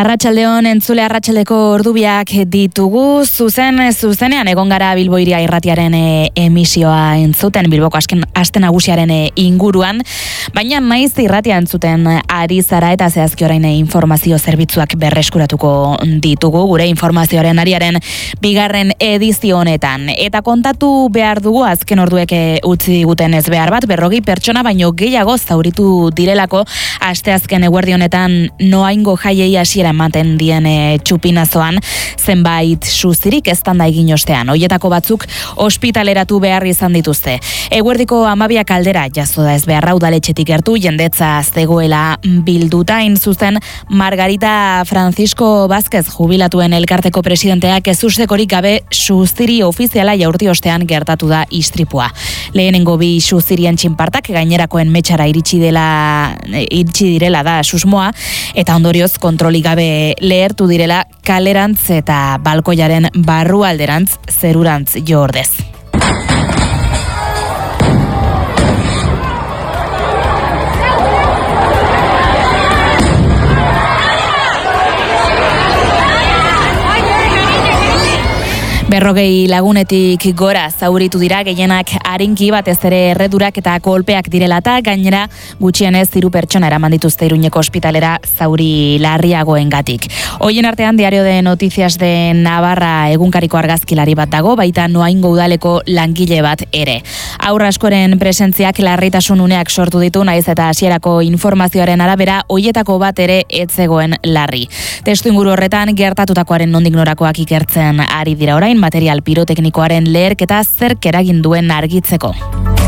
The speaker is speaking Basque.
Arratsaldeon entzule arratsaldeko ordubiak ditugu, zuzenean egon gara Bilbo Hiria Irratiaren emisioa entzuten Bilboko aste nagusiaren inguruan, baina naiz irratia entzuten ari zara eta zehazki orain informazio zerbitzuak berreskuratuko ditugu gure informazioaren ariaren bigarren edizio honetan. Eta kontatu behar dugu azken orduek utzi diguten ez behar bat, 40 pertsona baino gehiago zauritu direlako asteazken eguerdi honetan Noaingo jaiei hasiera ematen dien txupinazoan zenbait suzirik eztanda egin ostean. Hoietako batzuk ospitaleratu behar izan dituzte. Eguerdiko 12 aldera jazo da ez beharra udaletxetik gertu jendetza zegoela bilduta zuzen Margarita Francisco Vázquez jubilatuen elkarteko presidenteak ezustekorik gabe suziri ofiziala jaurti ostean gertatu da istripua. Lehenengo bi suzirien txinpartak gainerakoen metxara iritsi direla da susmoa eta ondorioz kontrolik gabe lehertu direla kalerantz eta balkoiaren barrualderantz zerurantz jo ordez. Berrogei lagunetik gora zauritu dira, gehienak arinki batez ere erredurak eta kolpeak direla eta gainera gutxienez 3 pertsona eraman dituzte Iruñeko ospitalera zauri larriagoengatik. Hoien artean Diario de Noticias de Navarra egunkariko argazkilari bat dago, baita Noaingo udaleko langile bat ere. Haur askoren presentziak larritasun uneak sortu ditu, naiz eta hasierako informazioaren arabera hoietako bat ere ez zegoen larri. Testuinguru horretan gertatutakoaren nondik norakoak ikertzen ari dira orain material piroteknikoaren leherketa zerk eragin duen argitzeko.